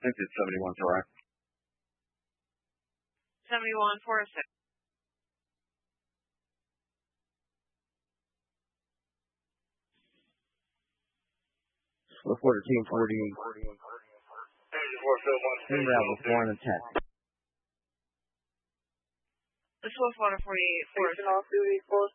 think it's 71 Torah. 71-406. Swift Water Team 40. Unravel 4 and 10. The Swiftwater 48-406. All duty, close